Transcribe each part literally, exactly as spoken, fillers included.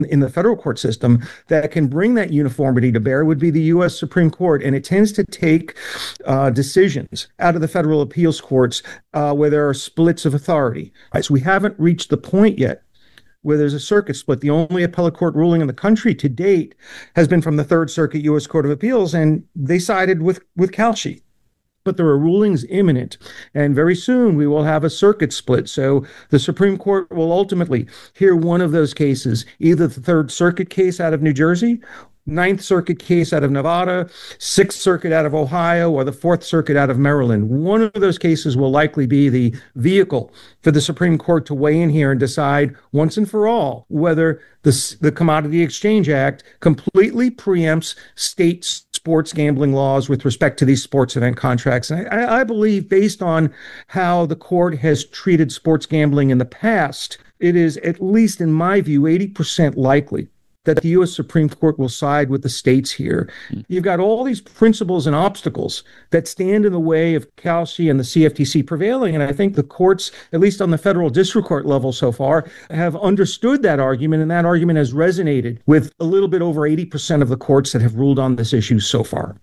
in the federal court system that can bring that uniformity to bear would be the U S Supreme Court. And it tends to take uh, decisions out of the federal appeals courts uh, where there are splits of authority. Right? So we haven't reached the point yet where there's a circuit split. The only appellate court ruling in the country to date has been from the Third Circuit U S Court of Appeals, and they sided with, with Kalshi. But there are rulings imminent, and very soon we will have a circuit split. So the Supreme Court will ultimately hear one of those cases, either the Third Circuit case out of New Jersey, Ninth Circuit case out of Nevada, Sixth Circuit out of Ohio, or the Fourth Circuit out of Maryland. One of those cases will likely be the vehicle for the Supreme Court to weigh in here and decide once and for all whether the, the Commodity Exchange Act completely preempts state sports gambling laws with respect to these sports event contracts. And I, I believe, based on how the court has treated sports gambling in the past, it is, at least in my view, eighty percent likely that the U S Supreme Court will side with the states here. You've got all these principles and obstacles that stand in the way of Kalshi and the C F T C prevailing. And I think the courts, at least on the federal district court level so far, have understood that argument. And that argument has resonated with a little bit over eighty percent of the courts that have ruled on this issue so far.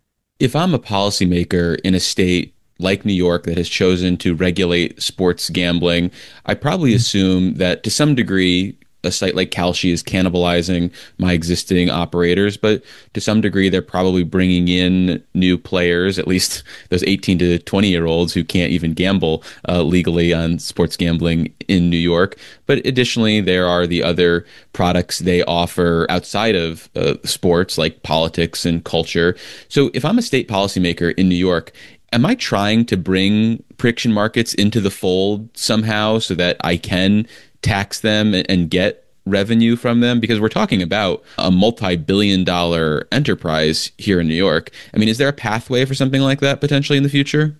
If I'm a policymaker in a state like New York that has chosen to regulate sports gambling, I probably assume that to some degree, a site like Kalshi is cannibalizing my existing operators, but to some degree, they're probably bringing in new players, at least those eighteen to twenty year olds who can't even gamble uh, legally on sports gambling in New York. But additionally, there are the other products they offer outside of uh, sports, like politics and culture. So if I'm a state policymaker in New York, am I trying to bring prediction markets into the fold somehow so that I can tax them and get revenue from them? Because we're talking about a multi-billion dollar enterprise here in New York. I mean, is there a pathway for something like that potentially in the future?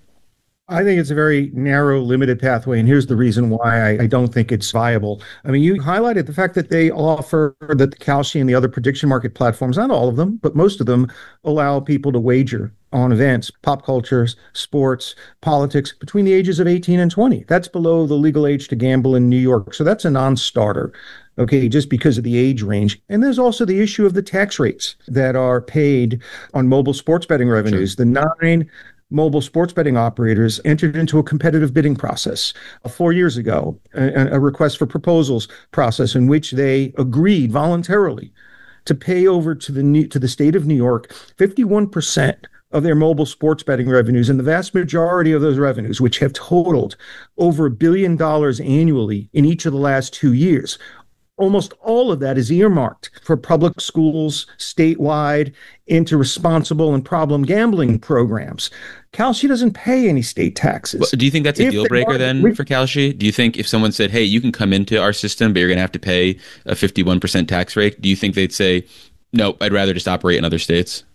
I think it's a very narrow, limited pathway, and here's the reason why I, I don't think it's viable. I mean, you highlighted the fact that they offer, that the Kalshi and the other prediction market platforms, not all of them, but most of them, allow people to wager on events, pop cultures, sports, politics, between the ages of eighteen and twenty. That's below the legal age to gamble in New York. So that's a non-starter, okay, just because of the age range. And there's also the issue of the tax rates that are paid on mobile sports betting revenues. Sure. The nine mobile sports betting operators entered into a competitive bidding process uh, four years ago, a, a request for proposals process in which they agreed voluntarily to pay over to the new, to the state of New York fifty-one percent of their mobile sports betting revenues, and the vast majority of those revenues, which have totaled over a billion dollars annually in each of the last two years. Almost all of that is earmarked for public schools statewide into responsible and problem gambling programs. Kalshi doesn't pay any state taxes. Well, do you think that's a if deal breaker then we, for Kalshi? Do you think if someone said, hey, you can come into our system, but you're going to have to pay a fifty-one percent tax rate, do you think they'd say, no, I'd rather just operate in other states?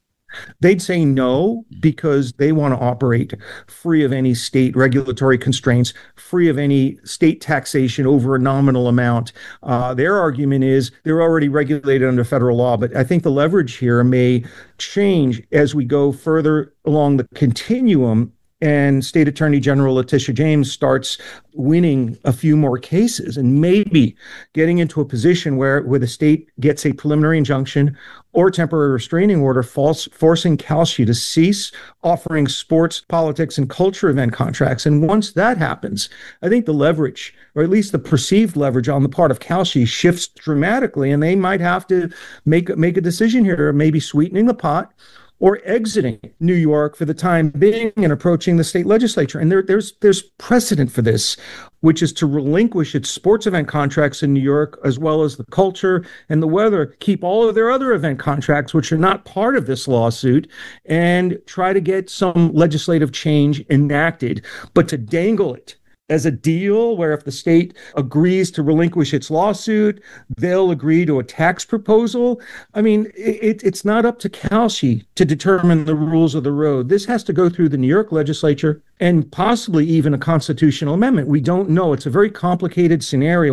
They'd say no, because they want to operate free of any state regulatory constraints, free of any state taxation over a nominal amount. Uh, their argument is they're already regulated under federal law, but I think the leverage here may change as we go further along the continuum and State Attorney General Letitia James starts winning a few more cases and maybe getting into a position where, where the state gets a preliminary injunction or temporary restraining order false, forcing Kalshi to cease offering sports, politics, and culture event contracts. And once that happens, I think the leverage, or at least the perceived leverage on the part of Kalshi, shifts dramatically, and they might have to make, make a decision here, maybe sweetening the pot or exiting New York for the time being and approaching the state legislature. And there, there's there's precedent for this, which is to relinquish its sports event contracts in New York, as well as the culture and the weather, keep all of their other event contracts, which are not part of this lawsuit, and try to get some legislative change enacted. But to dangle it as a deal where if the state agrees to relinquish its lawsuit, they'll agree to a tax proposal. I mean, it, it's not up to Kalshi to determine the rules of the road. This has to go through the New York legislature and possibly even a constitutional amendment. We don't know. It's a very complicated scenario in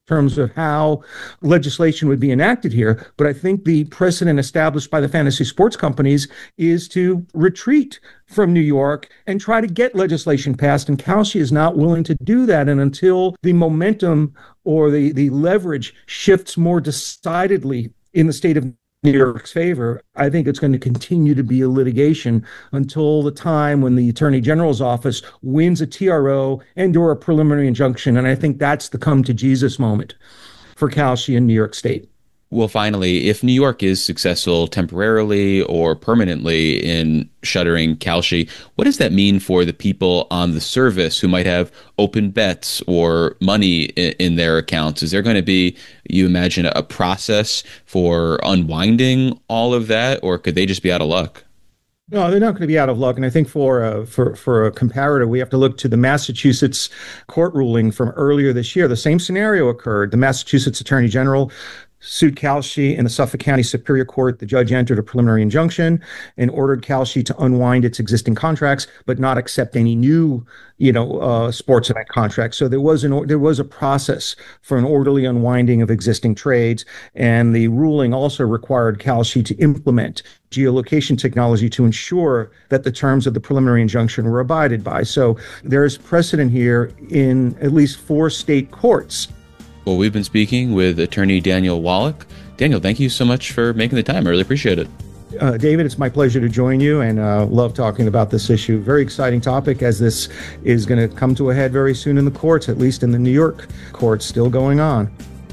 terms of how legislation would be enacted here. But I think the precedent established by the fantasy sports companies is to retreat from New York and try to get legislation passed. And Kalshi is not willing to do that. And until the momentum or the, the leverage shifts more decidedly in the state of New York's favor, I think it's going to continue to be a litigation until the time when the Attorney General's office wins a T R O and or a preliminary injunction. And I think that's the come to Jesus moment for Kalshi in New York State. Well, finally, if New York is successful temporarily or permanently in shuttering Kalshi, what does that mean for the people on the service who might have open bets or money in, in their accounts? Is there going to be, you imagine, a process for unwinding all of that, or could they just be out of luck? No, they're not going to be out of luck. And I think for a, for for a comparator, we have to look to the Massachusetts court ruling from earlier this year. The same scenario occurred. The Massachusetts Attorney General sued Kalshi in the Suffolk County Superior Court. The judge entered a preliminary injunction and ordered Kalshi to unwind its existing contracts, but not accept any new, you know, uh, sports event contracts. So there was an there was a process for an orderly unwinding of existing trades, and the ruling also required Kalshi to implement geolocation technology to ensure that the terms of the preliminary injunction were abided by. So there's precedent here in at least four state courts. Well, we've been speaking with attorney Daniel Wallach. Daniel, thank you so much for making the time. I really appreciate it. Uh, David, it's my pleasure to join you, and uh, love talking about this issue. Very exciting topic, as this is going to come to a head very soon in the courts, at least in the New York courts, still going on.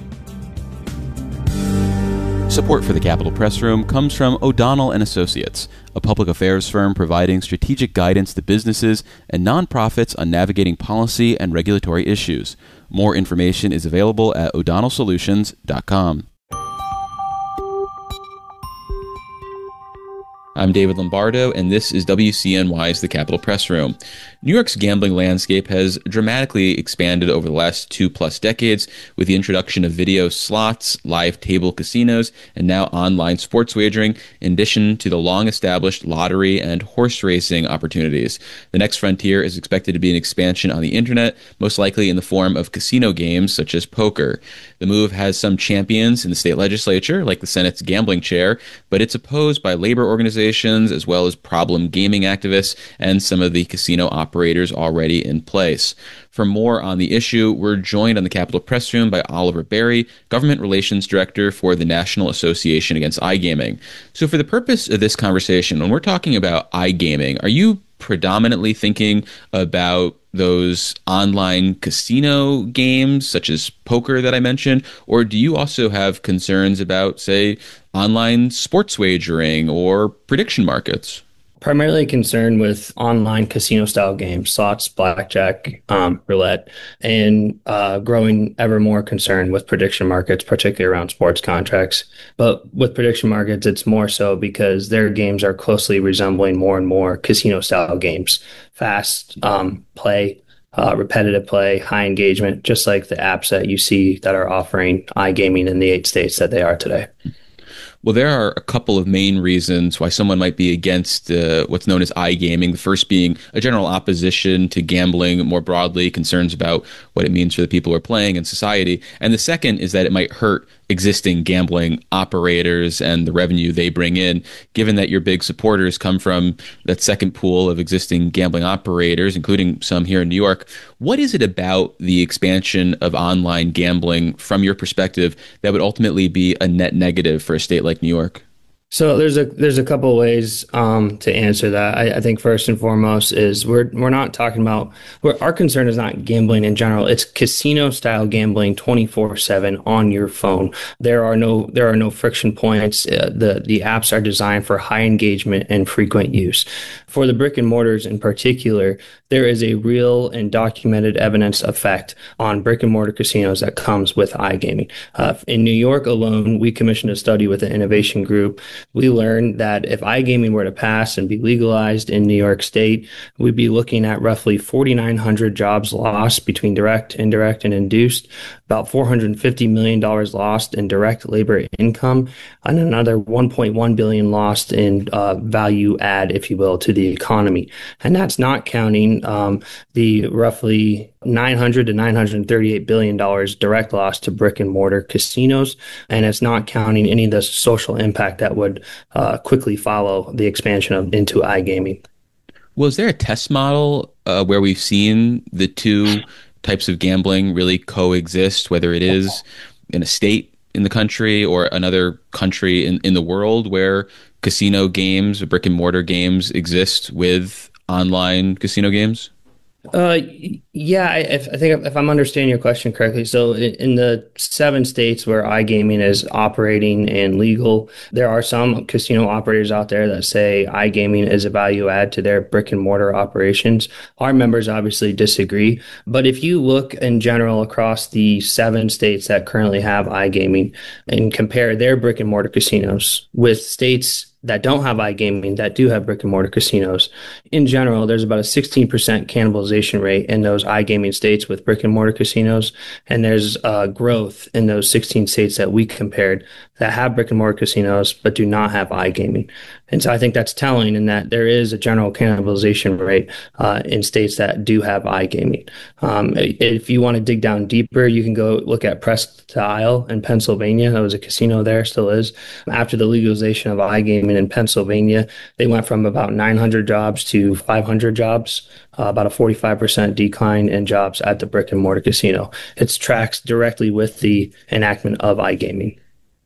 Support for the Capitol Press Room comes from O'Donnell and Associates, a public affairs firm providing strategic guidance to businesses and nonprofits on navigating policy and regulatory issues. More information is available at o'donnell solutions dot com. I'm David Lombardo, and this is W C N Y's The Capitol Press Room. New York's gambling landscape has dramatically expanded over the last two-plus decades with the introduction of video slots, live table casinos, and now online sports wagering, in addition to the long-established lottery and horse racing opportunities. The next frontier is expected to be an expansion on the internet, most likely in the form of casino games such as poker. The move has some champions in the state legislature, like the Senate's gambling chair, but it's opposed by labor organizations as well as problem gaming activists and some of the casino operators already in place. For more on the issue, we're joined on the Capitol Press Room by Oliver Berry, Government Relations Director for the National Association Against iGaming. So for the purpose of this conversation, when we're talking about iGaming, are you predominantly thinking about those online casino games such as poker that I mentioned, or do you also have concerns about, say, online sports wagering or prediction markets? Primarily concerned with online casino-style games, slots, blackjack, um, roulette, and uh, growing ever more concerned with prediction markets, particularly around sports contracts. But with prediction markets, it's more so because their games are closely resembling more and more casino-style games. Fast um, play, uh, repetitive play, high engagement, just like the apps that you see that are offering iGaming in the eight states that they are today. Well, there are a couple of main reasons why someone might be against uh, what's known as iGaming. The first being a general opposition to gambling more broadly, concerns about what it means for the people who are playing and society. And the second is that it might hurt existing gambling operators and the revenue they bring in, given that your big supporters come from that second pool of existing gambling operators, including some here in New York. What is it about the expansion of online gambling, from your perspective, that would ultimately be a net negative for a state like New York? So there's a there's a couple of ways um, to answer that. I, I think first and foremost is we're we're not talking about we're, our concern is not gambling in general. It's casino style gambling twenty-four seven on your phone. There are no there are no friction points. Uh, the the apps are designed for high engagement and frequent use. For the brick and mortars in particular, there is a real and documented evidence effect on brick and mortar casinos that comes with iGaming. Uh, in New York alone, we commissioned a study with the Innovation Group. We learned that if iGaming were to pass and be legalized in New York State, we'd be looking at roughly forty-nine hundred jobs lost between direct, indirect, and induced. about four hundred fifty million dollars lost in direct labor income, and another one point one billion dollars lost in uh, value add, if you will, to the economy. And that's not counting um, the roughly nine hundred to nine hundred thirty-eight billion dollars direct loss to brick and mortar casinos. And it's not counting any of the social impact that would uh, quickly follow the expansion of into iGaming. Was there a test model uh, where we've seen the two types of gambling really coexist, whether it is in a state in the country or another country in, in the world where casino games or brick and mortar games exist with online casino games? Uh, yeah, I, I think if I'm understanding your question correctly, so in, in the seven states where iGaming is operating and legal, there are some casino operators out there that say iGaming is a value add to their brick and mortar operations. Our members obviously disagree, but if you look in general across the seven states that currently have iGaming and compare their brick and mortar casinos with states that don't have iGaming, that do have brick and mortar casinos, in general, there's about a sixteen percent cannibalization rate in those iGaming states with brick and mortar casinos. And there's uh, growth in those sixteen states that we compared that have brick and mortar casinos, but do not have iGaming. And so I think that's telling in that there is a general cannibalization rate uh, in states that do have iGaming. Um, if you want to dig down deeper, you can go look at Presque Isle in Pennsylvania. There was a casino there, still is. After the legalization of iGaming in Pennsylvania, they went from about nine hundred jobs to five hundred jobs, uh, about a forty-five percent decline in jobs at the brick and mortar casino. It tracks directly with the enactment of iGaming.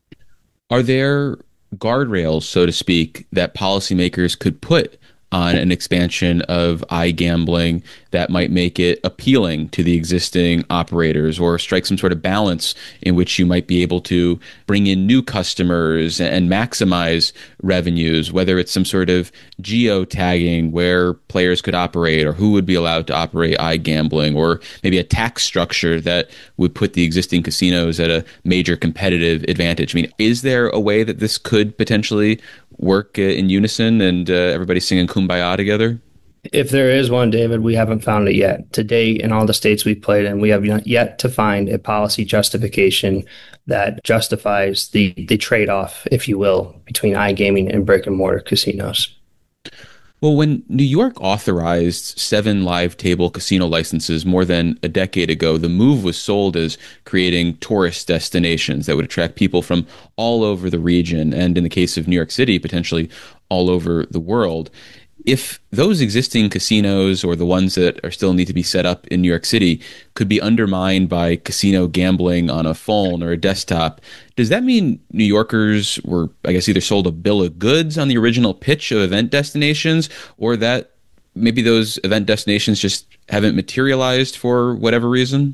Are there guardrails, so to speak, that policymakers could put on an expansion of iGambling that might make it appealing to the existing operators, or strike some sort of balance in which you might be able to bring in new customers and maximize revenues, whether it's some sort of geo-tagging where players could operate or who would be allowed to operate iGambling, or maybe a tax structure that would put the existing casinos at a major competitive advantage? I mean, is there a way that this could potentially work uh, in unison and uh, everybody singing Kumbaya together? If there is one, David, we haven't found it yet. To date, in all the states we've played in, we have yet to find a policy justification that justifies the, the trade-off, if you will, between iGaming and brick and mortar casinos. Well, when New York authorized seven live table casino licenses more than a decade ago, the move was sold as creating tourist destinations that would attract people from all over the region, and in the case of New York City, potentially all over the world. If those existing casinos, or the ones that are still need to be set up in New York City, could be undermined by casino gambling on a phone or a desktop, does that mean New Yorkers were, I guess, either sold a bill of goods on the original pitch of event destinations, or that maybe those event destinations just haven't materialized for whatever reason?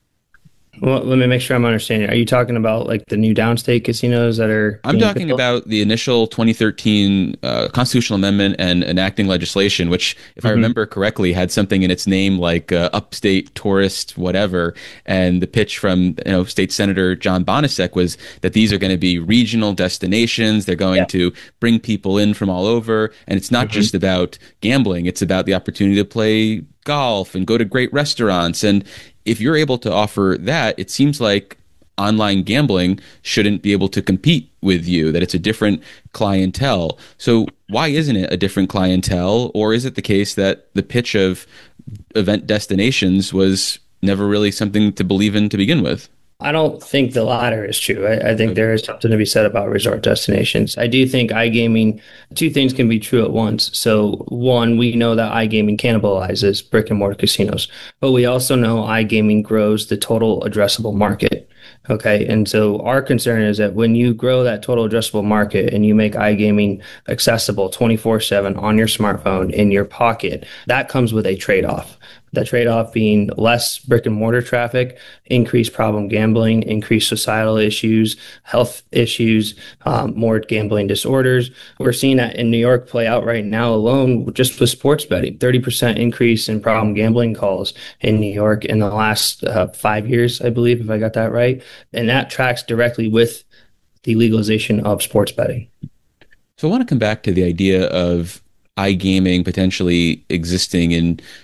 Well, let me make sure I'm understanding. Are you talking about like the new downstate casinos that are? I'm talking built? about the initial twenty thirteen uh, constitutional amendment and enacting legislation, which, if mm-hmm. I remember correctly, had something in its name like uh, upstate tourist whatever. And the pitch from you know State Senator John Bonasek was that these are going to be regional destinations. They're going yeah. to bring people in from all over, and it's not mm-hmm. just about gambling. It's about the opportunity to play golf and go to great restaurants. And if you're able to offer that, it seems like online gambling shouldn't be able to compete with you, that it's a different clientele. So why isn't it a different clientele? Or is it the case that the pitch of event destinations was never really something to believe in to begin with? I don't think the latter is true. I, I think there is something to be said about resort destinations. I do think iGaming, two things can be true at once. So one, we know that iGaming cannibalizes brick and mortar casinos, but we also know iGaming grows the total addressable market. Okay. And so our concern is that when you grow that total addressable market and you make iGaming accessible twenty-four seven on your smartphone in your pocket, that comes with a trade-off. The trade-off being less brick and mortar traffic, increased problem gambling, increased societal issues, health issues, um, more gambling disorders. We're seeing that in New York play out right now alone, just with sports betting. thirty percent increase in problem gambling calls in New York in the last uh, five years, I believe, if I got that right. And that tracks directly with the legalization of sports betting. So I want to come back to the idea of iGaming potentially existing in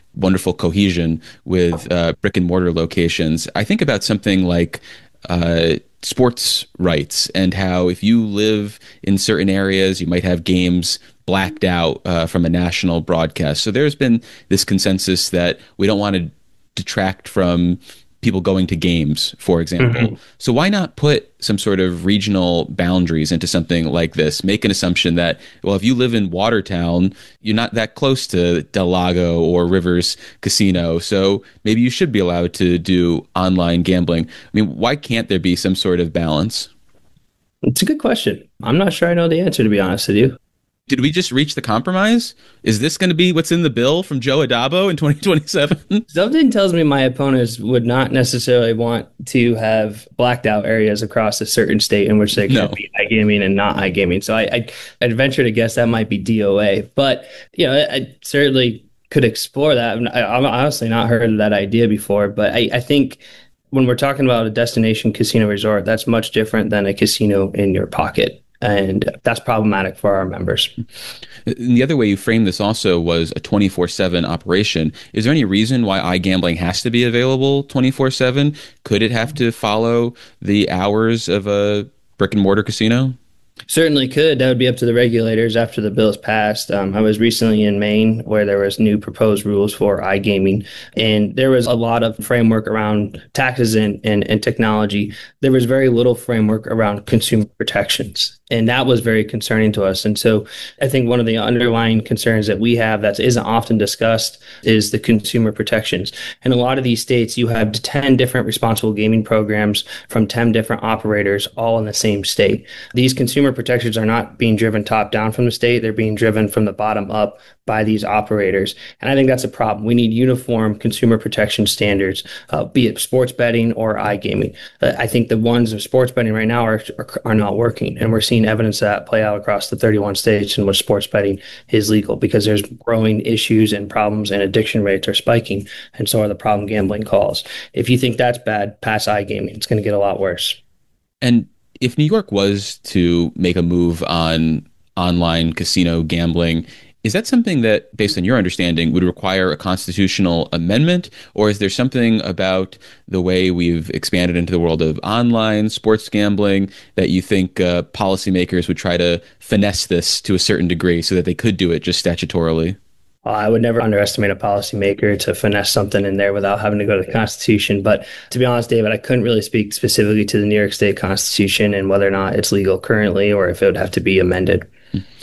wonderful cohesion with uh, brick and mortar locations. I think about something like uh, sports rights and how if you live in certain areas, you might have games blacked out uh, from a national broadcast. So there's been this consensus that we don't want to detract from people going to games, for example. Mm-hmm. So why not put some sort of regional boundaries into something like this? Make an assumption that, well, if you live in Watertown, you're not that close to Del Lago or Rivers Casino, so maybe you should be allowed to do online gambling. I mean, why can't there be some sort of balance? It's a good question. I'm not sure I know the answer, to be honest with you. Did we just reach the compromise? Is this going to be what's in the bill from Joe Adabo in twenty twenty-seven? Something tells me my opponents would not necessarily want to have blacked out areas across a certain state in which they can no. be iGaming and not iGaming. So I, I, I'd venture to guess that might be D O A. But, you know, I, I certainly could explore that. I, I've honestly not heard of that idea before. But I, I think when we're talking about a destination casino resort, that's much different than a casino in your pocket. And that's problematic for our members. And the other way you framed this also was a twenty-four seven operation. Is there any reason why iGambling has to be available twenty-four seven? Could it have to follow the hours of a brick and mortar casino? Certainly could. That would be up to the regulators after the bill is passed. Um, I was recently in Maine where there was new proposed rules for iGaming, and there was a lot of framework around taxes and, and, and technology. There was very little framework around consumer protections. And that was very concerning to us. And so I think one of the underlying concerns that we have that isn't often discussed is the consumer protections. In a lot of these states, you have ten different responsible gaming programs from ten different operators, all in the same state. These consumer protections are not being driven top down from the state. They're being driven from the bottom up by these operators. And I think that's a problem. We need uniform consumer protection standards, uh, be it sports betting or iGaming. Uh, I think the ones of sports betting right now are, are, are not working. And we're seeing evidence of that play out across the thirty-one states in which sports betting is legal because there's growing issues and problems and addiction rates are spiking. And so are the problem gambling calls. If you think that's bad, pass iGaming. It's going to get a lot worse. And if New York was to make a move on online casino gambling, is that something that, based on your understanding, would require a constitutional amendment? Or is there something about the way we've expanded into the world of online sports gambling that you think uh, policymakers would try to finesse this to a certain degree so that they could do it just statutorily? Well, I would never underestimate a policymaker to finesse something in there without having to go to the Constitution. But to be honest, David, I couldn't really speak specifically to the New York State Constitution and whether or not it's legal currently or if it would have to be amended.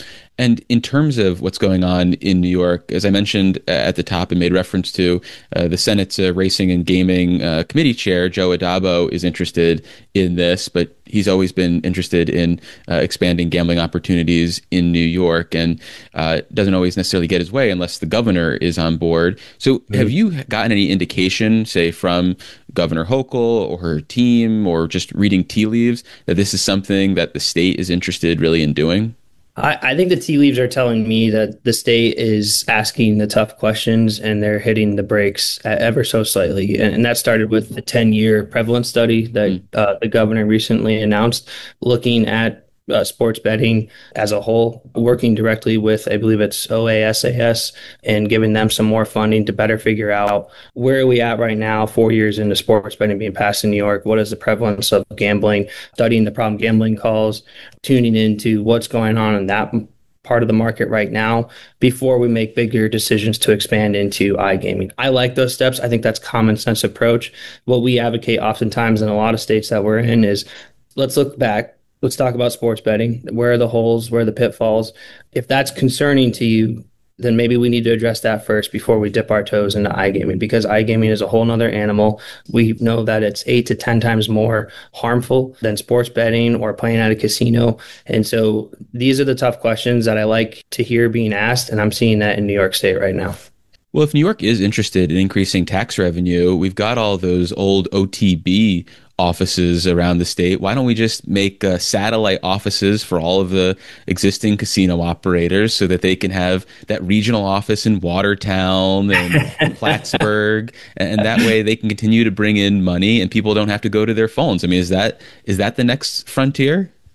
And in terms of what's going on in New York, as I mentioned at the top and made reference to, uh, the Senate's uh, Racing and Gaming uh, Committee Chair, Joe Adabo, is interested in this, but he's always been interested in uh, expanding gambling opportunities in New York and uh, doesn't always necessarily get his way unless the governor is on board. So mm-hmm. have you gotten any indication, say, from Governor Hochul or her team or just reading tea leaves, that this is something that the state is interested really in doing? I, I think the tea leaves are telling me that the state is asking the tough questions and they're hitting the brakes ever so slightly. And, and that started with the ten-year prevalence study that uh, the governor recently announced, looking at Uh, sports betting as a whole, working directly with, I believe it's O A S A S, and giving them some more funding to better figure out where are we at right now, four years into sports betting being passed in New York. What is the prevalence of gambling, studying the problem gambling calls, tuning into what's going on in that part of the market right now before we make bigger decisions to expand into iGaming. I like those steps. I think that's common sense approach. What we advocate oftentimes in a lot of states that we're in is let's look back. Let's talk about sports betting. Where are the holes? Where are the pitfalls? If that's concerning to you, then maybe we need to address that first before we dip our toes into iGaming, because iGaming is a whole nother animal. We know that it's eight to ten times more harmful than sports betting or playing at a casino. And so these are the tough questions that I like to hear being asked, and I'm seeing that in New York State right now. Well, if New York is interested in increasing tax revenue, we've got all those old O T B offices around the state. Why don't we just make uh, satellite offices for all of the existing casino operators so that they can have that regional office in Watertown and Plattsburgh, and that way they can continue to bring in money and people don't have to go to their phones? I mean, is that is that the next frontier?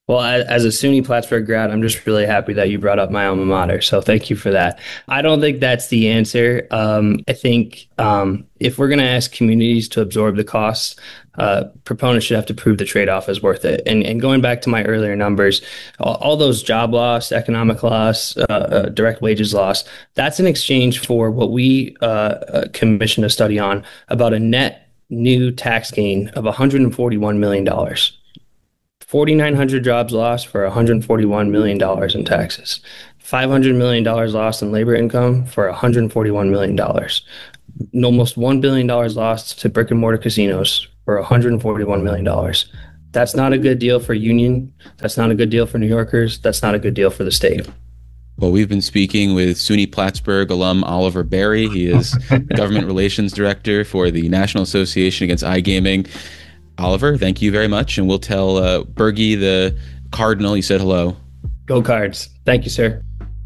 Well, as a SUNY Plattsburgh grad, I'm just really happy that you brought up my alma mater. So thank you for that. I don't think that's the answer. Um, I think um, if we're going to ask communities to absorb the costs, uh, proponents should have to prove the trade-off is worth it. And, and going back to my earlier numbers, all, all those job loss, economic loss, uh, uh, direct wages loss, that's in exchange for what we uh, uh, commissioned a study on about a net new tax gain of one hundred forty-one million dollars. four thousand nine hundred jobs lost for one hundred forty-one million dollars in taxes. five hundred million dollars lost in labor income for one hundred forty-one million dollars. Almost one billion dollars lost to brick and mortar casinos for one hundred forty-one million dollars. That's not a good deal for Union. That's not a good deal for New Yorkers. That's not a good deal for the state. Well, we've been speaking with SUNY Plattsburgh alum Oliver Berry. He is Government Relations Director for the National Association Against iGaming. Oliver, thank you very much, and we'll tell uh, Bergie the Cardinal you said hello. Go Cards. Thank you, sir.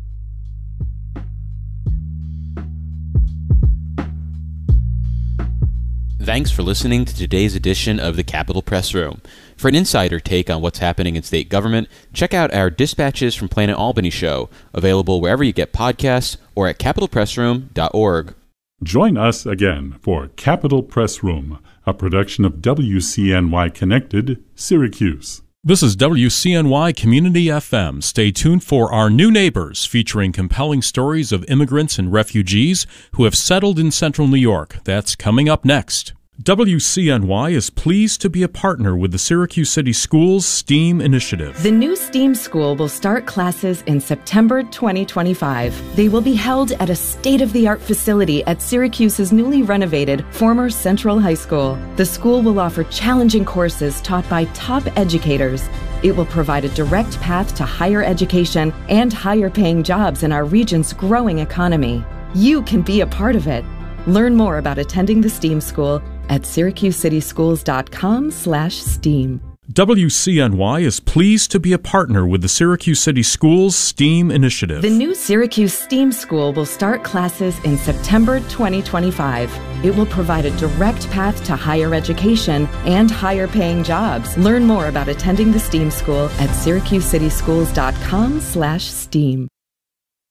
Thanks for listening to today's edition of the Capitol Press Room. For an insider take on what's happening in state government, check out our Dispatches from Planet Albany show, available wherever you get podcasts or at capitol press room dot org. Join us again for Capitol Press Room, a production of W C N Y Connected, Syracuse. This is W C N Y Community F M. Stay tuned for Our New Neighbors, featuring compelling stories of immigrants and refugees who have settled in Central New York. That's coming up next. W C N Y is pleased to be a partner with the Syracuse City Schools STEAM initiative. The new STEAM school will start classes in September twenty twenty-five. They will be held at a state-of-the-art facility at Syracuse's newly renovated former Central High School. The school will offer challenging courses taught by top educators. It will provide a direct path to higher education and higher-paying jobs in our region's growing economy. You can be a part of it. Learn more about attending the STEAM school at syracuse city schools dot com slash steam. W C N Y is pleased to be a partner with the Syracuse City Schools STEAM initiative. The new Syracuse STEAM school will start classes in September twenty twenty-five. It will provide a direct path to higher education and higher paying jobs. Learn more about attending the STEAM school at syracuse city schools dot com slash steam.